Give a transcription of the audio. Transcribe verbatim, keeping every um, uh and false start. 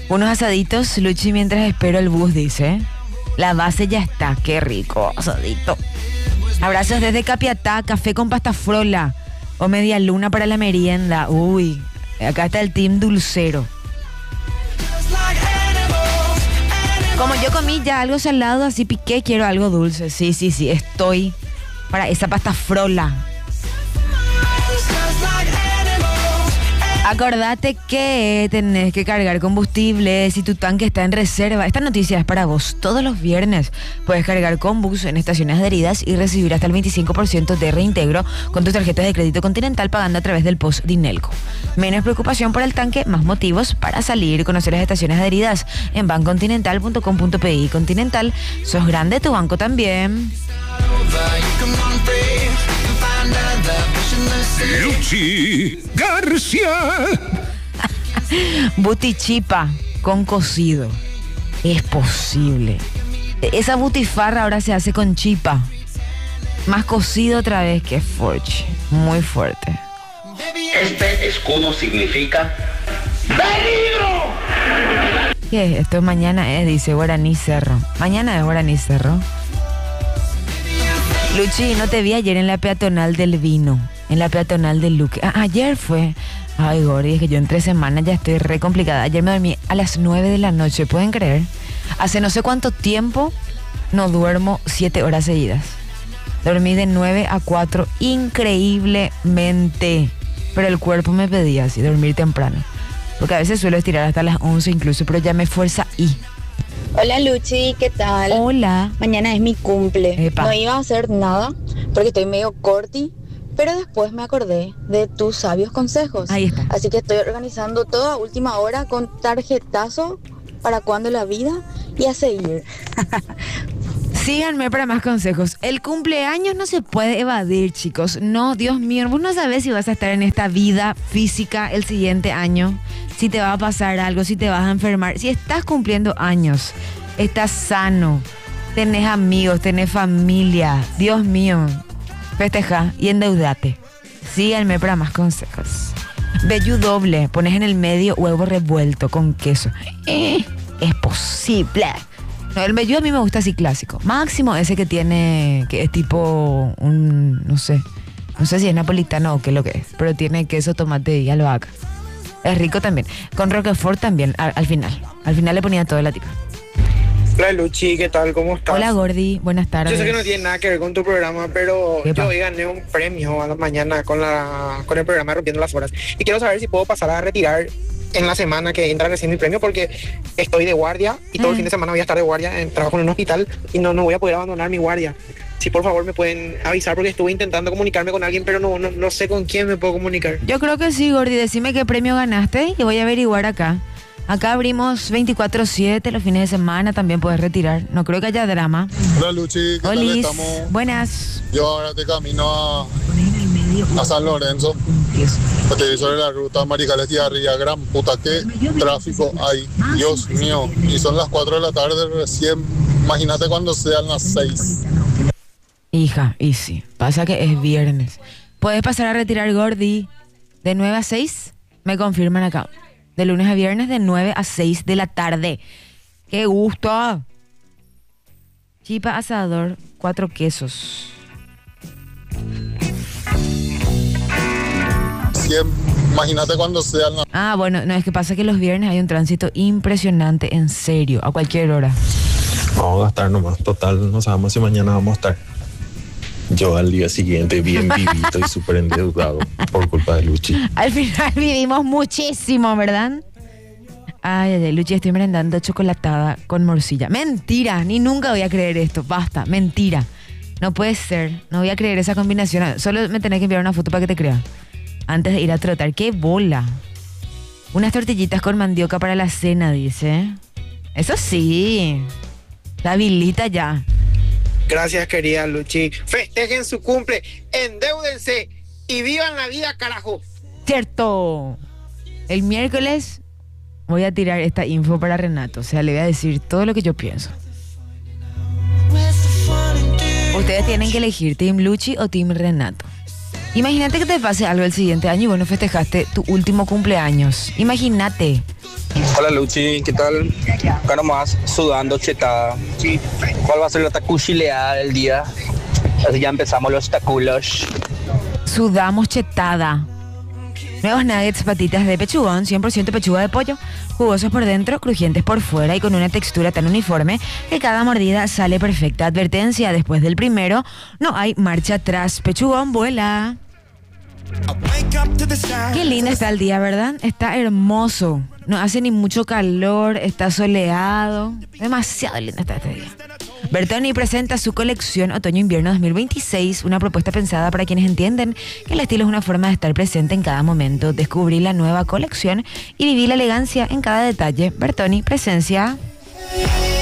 Unos asaditos, Luchi, mientras espero el bus, dice. La base ya está, qué rico, asadito. Abrazos desde Capiatá, café con pasta frola o media luna para la merienda. Uy, acá está el team dulcero. Como yo comí ya algo salado, así piqué, quiero algo dulce. Sí, sí, sí, estoy para esa pasta frola. Acordate que tenés que cargar combustible si tu tanque está en reserva. Esta noticia es para vos. Todos los viernes puedes cargar Combus en estaciones adheridas y recibir hasta el veinticinco por ciento de reintegro con tus tarjetas de crédito Continental pagando a través del post Dinelco. Menos preocupación por el tanque, más motivos para salir. Conocer las estaciones adheridas en bancontinental punto com punto pi. Continental, sos grande, tu banco también. Luchi García. Butichipa con cocido. Es posible. Esa butifarra ahora se hace con chipa. Más cocido otra vez que forche. Muy fuerte. Este escudo significa ¡peligro! ¿Qué es esto? Mañana es, dice Guaraní Cerro. Mañana es Guaraní Cerro. Luchi, no te vi ayer en la peatonal del vino. En la peatonal del Luque. Ah, ayer fue. Ay, Gordi, es que yo en tres semanas ya estoy re complicada. Ayer me dormí a las nueve de la noche, ¿pueden creer? Hace no sé cuánto tiempo no duermo siete horas seguidas. Dormí de nueve a cuatro increíblemente. Pero el cuerpo me pedía así, dormir temprano. Porque a veces suelo estirar hasta las once incluso, pero ya me fuerza y... Hola Luchi, ¿qué tal? Hola. Mañana es mi cumple. Epa. No iba a hacer nada porque estoy medio corti, pero después me acordé de tus sabios consejos. Ahí está. Así que estoy organizando todo a última hora con tarjetazo para cuando la vida y a seguir. Síganme para más consejos. El cumpleaños no se puede evadir, chicos. No, Dios mío, vos no sabés si vas a estar en esta vida física el siguiente año, si te va a pasar algo, si te vas a enfermar. Si estás cumpliendo años, estás sano, tenés amigos, tenés familia. Dios mío, festeja y endeudate. Síganme para más consejos. Vellú doble, pones en el medio huevo revuelto con queso. Eh, es posible. No, el vellú a mí me gusta así clásico. Máximo ese que tiene, que es tipo un, no sé, no sé si es napolitano o qué es lo que es, pero tiene queso, tomate y albahaca. Es rico también. Con Roquefort también, al, al final. Al final le ponía todo la tipa. Hola Luchi, ¿qué tal? ¿Cómo estás? Hola Gordi, buenas tardes. Yo sé que no tiene nada que ver con tu programa, pero ¿Qué yo pa? hoy gané un premio a la mañana con, la, con el programa Rompiendo las Horas. Y quiero saber si puedo pasar a retirar en la semana que entra recién mi premio, porque estoy de guardia y todo Mm. el fin de semana voy a estar de guardia, en, trabajo en un hospital y no, no voy a poder abandonar mi guardia. Si por favor me pueden avisar, porque estuve intentando comunicarme con alguien, pero no, no, no sé con quién me puedo comunicar. Yo creo que sí, Gordi. Decime qué premio ganaste y voy a averiguar acá. Acá abrimos veinticuatro siete los fines de semana, también puedes retirar. No creo que haya drama. Hola Luchi, ¿qué tal Olis, estamos? buenas. Yo ahora te camino a, a San Lorenzo. Estoy sobre la ruta Maricales y Arriba. Gran puta, qué tráfico hay. Dios mío. Y son las cuatro de la tarde recién. Imagínate cuando sean las seis. Hija, y sí, pasa que es viernes. ¿Puedes pasar a retirar, Gordi? ¿De nueve a seis? Me confirman acá. De lunes a viernes de nueve a seis de la tarde. ¡Qué gusto! Chipa asador, cuatro quesos. Cien, imagínate cuando sean las... Ah, bueno, no, es que pasa que los viernes hay un tránsito impresionante, en serio, a cualquier hora. Vamos a gastar nomás. Total, no sabemos si mañana vamos a estar. Yo al día siguiente bien vivito y súper endeudado por culpa de Luchi. Al final vivimos muchísimo, ¿verdad? Ay, ay, ay, Luchi, estoy merendando chocolatada con morcilla. Mentira, ni nunca voy a creer esto. Basta, mentira. No puede ser, no voy a creer esa combinación. Solo me tenés que enviar una foto para que te crea. Antes de ir a trotar. ¡Qué bola! Unas tortillitas con mandioca para la cena, dice. Eso sí. La habilita ya. Gracias, querida Luchi. Festejen su cumple, endeúdense y vivan la vida, carajo. Cierto. El miércoles voy a tirar esta info para Renato. O sea, le voy a decir todo lo que yo pienso. Ustedes tienen que elegir Team Luchi o Team Renato. Imagínate que te pase algo el siguiente año y vos no festejaste tu último cumpleaños. Imagínate. Hola Luchi, ¿qué tal? Acá nomás, sudando, chetada. ¿Cuál va a ser la tacuchileada del día? Así ya empezamos los taculos. Sudamos chetada. Nuevos nuggets, patitas de pechugón, cien por ciento pechuga de pollo, jugosos por dentro, crujientes por fuera y con una textura tan uniforme que cada mordida sale perfecta. Advertencia, después del primero, no hay marcha atrás. Pechugón, vuela. Qué lindo está el día, ¿verdad? Está hermoso. No hace ni mucho calor, está soleado. Demasiado lindo está este día. Bertoni presenta su colección Otoño-Invierno dos mil veintiséis, una propuesta pensada para quienes entienden que el estilo es una forma de estar presente en cada momento. Descubrí la nueva colección y viví la elegancia en cada detalle. Bertoni, presencia.